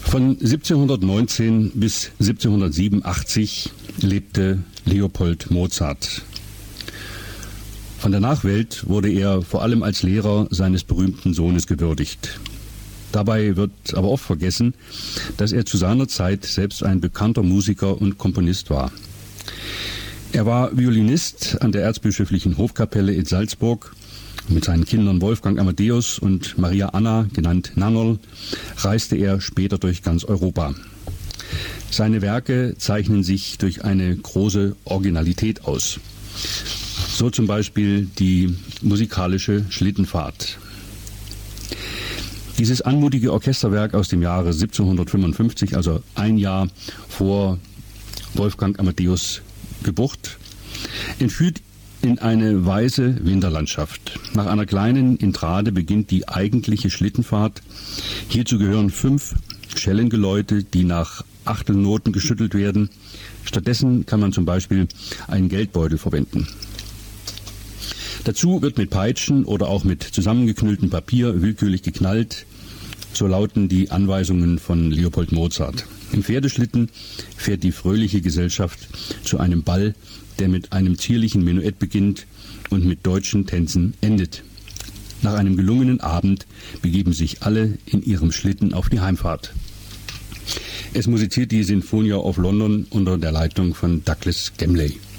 Von 1719 bis 1787 lebte Leopold Mozart. Von der Nachwelt wurde er vor allem als Lehrer seines berühmten Sohnes gewürdigt. Dabei wird aber oft vergessen, dass er zu seiner Zeit selbst ein bekannter Musiker und Komponist war. Er war Violinist an der Erzbischöflichen Hofkapelle in Salzburg. Mit seinen Kindern Wolfgang Amadeus und Maria Anna, genannt Nannerl, reiste er später durch ganz Europa. Seine Werke zeichnen sich durch eine große Originalität aus. So zum Beispiel die musikalische Schlittenfahrt. Dieses anmutige Orchesterwerk aus dem Jahre 1755, also ein Jahr vor Wolfgang Amadeus Geburt, entführt in eine weiße Winterlandschaft. Nach einer kleinen Intrade beginnt die eigentliche Schlittenfahrt. Hierzu gehören 5 Schellengeläute, die nach Achtelnoten geschüttelt werden. Stattdessen kann man zum Beispiel einen Geldbeutel verwenden. Dazu wird mit Peitschen oder auch mit zusammengeknülltem Papier willkürlich geknallt. So lauten die Anweisungen von Leopold Mozart. Im Pferdeschlitten fährt die fröhliche Gesellschaft zu einem Ball, der mit einem zierlichen Menuett beginnt und mit deutschen Tänzen endet. Nach einem gelungenen Abend begeben sich alle in ihrem Schlitten auf die Heimfahrt. Es musiziert die Sinfonia of London unter der Leitung von Douglas Gamley.